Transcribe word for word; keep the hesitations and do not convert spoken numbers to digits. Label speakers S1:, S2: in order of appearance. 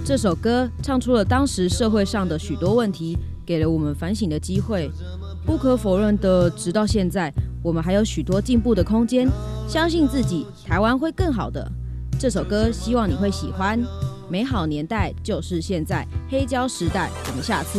S1: 这首歌唱出了当时社会上的许多问题，给了我们反省的机会。不可否认的，直到现在，我们还有许多进步的空间。相信自己，台湾会更好的。这首歌希望你会喜欢。美好年代就是现在，黑胶时代。我们下次。